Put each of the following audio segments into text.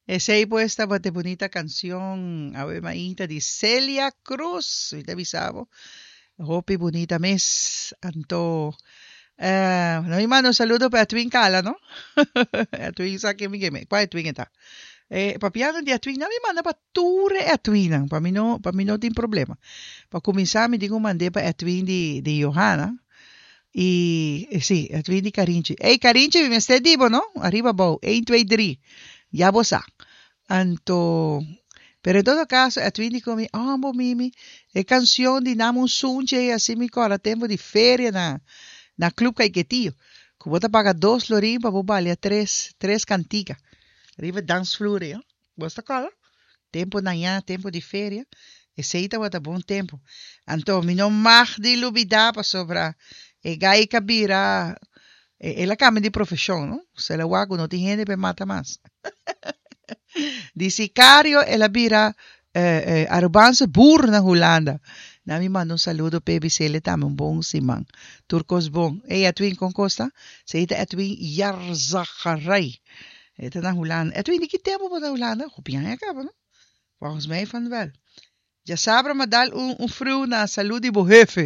Ese ahí pues esta bate bonita canción, Ave Maíta, de Celia Cruz, y te avisaba, Hopi bonita mes, anto, no mi mando un saludo para Twin Kala, ¿no? A Twin sa que mi game, ¿cuál es Twin está? Papiano di a Twin, no mi manda para ture a Twin, para mí no tiene problema. Para comenzar, me digo mandé para a Twin de Johanna, y sí, a Twin de Carinchi. Hey, Carinchi, me esté divo, ¿no? Arriba, bow, 1, 2, 3, ya vos sa. Anto, pero en todo caso, a Twinny come, amo Mimi, é canção de Namun Sunche, assim me cora, tempo de férias na Clube Caiquetillo. Que bota paga 2 florim para bobalha, três cantigas. Riva dance floor, hein? Gosta cola? Tempo na ya, tempo de férias. Esse aí tá bota bom tempo. Então, me não mag de lubida para sobra. E gai kabira, ela cama de profissão, não? Se ela wago não tem gente para matar mais. Di sicario e la bira Arubanse boer na Holanda. Na mi manda un saludo baby sele tam un bon simang. Turcos bon. E Edwin con costa. Se ita Edwin Jarzakharij. Ita na Holanda. Edwin, die tempo van de Holanda. Hopian ja hebben, no? Volgens mij van wel. Ja sabra madal un fru na saludi bohefe.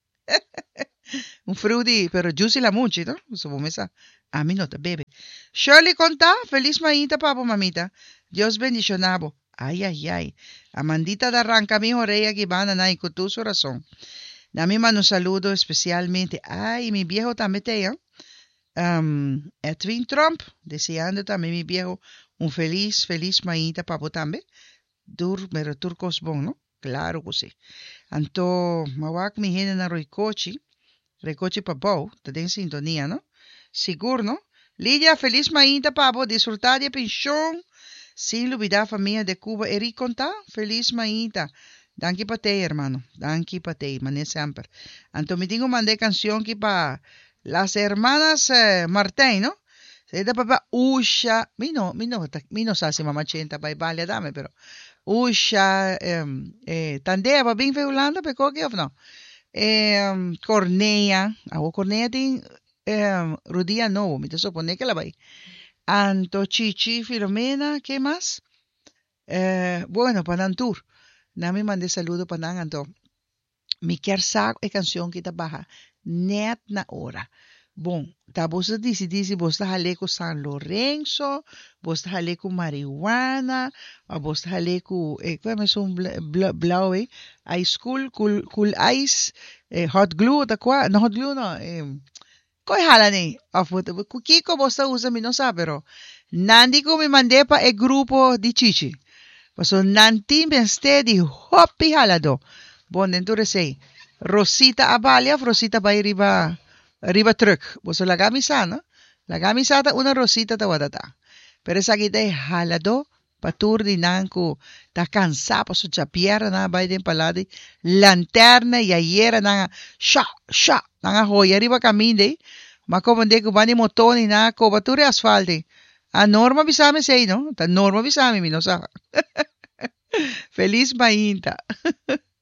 Un frudi, pero juicy la muchi, ¿no? So bomesa. A mí no te bebe. Shirley conta, feliz mañita, papo, mamita. Dios bendicionabo. Ay, ay, ay. Amandita de arranca mi oreja que van a nair con tu corazón. Dame mano un saludo especialmente. Ay, mi viejo también te, Edwin Trump, deseando también mi viejo un feliz mañita, papo, también. Pero turcos bon, ¿no? Claro que sí. Anto, mawak mi gente na roicochi. Recoche papau, te den sintonía, ¿no? Seguro, ¿no? Lidia, feliz mañita, papo, disfrutar de pensión, sin olvidar familia de Cuba. Eric conta, feliz mañita. Danke pa te, hermano. Danke pa te, mané siempre. Anto me tengo mandé canción que pa las hermanas Martín, ¿no? Se da papá, Usha, mi no sabe si mamá chenta, pa vale, dame, pero Usha, tandea, pa bien fe Holanda, pe coque, no? Cornea, agua Cornea tem Rudia no, me te supone que la vai. Anto Chichi Filomena, ¿qué más? Bueno, Panantur. Na me mandé saludo Panan Anto. Mi quer saco é canção que tá baja. Net na hora. Bom, tá você disse, você tá com San Lorenzo, você tá com marihuana, ou você tá com, como é um blau, ice cool ice, hot glue, tá qua? Não, hot glue não, qual é hala nem? Kiko você usa, mi não sabe, pero, nandi ko me mandei pa grupo de chichi. Paso nanti me este di hopi halado. Bom, dentro sei. Rosita Abalia, Rosita vai riba truck. Boso la camisa, ¿no? La camisata una rosita ta wadata. Pero esa kita halado patur di nanku ta cansa paso chapiera na vai den paladi lanterna y ayer na sha na hoya riba caminde. Ma komande ko bani motoni na ko bature asfalti. A norma bisame sei, no? Ta norma bisame mi no sa. Feliz mainta.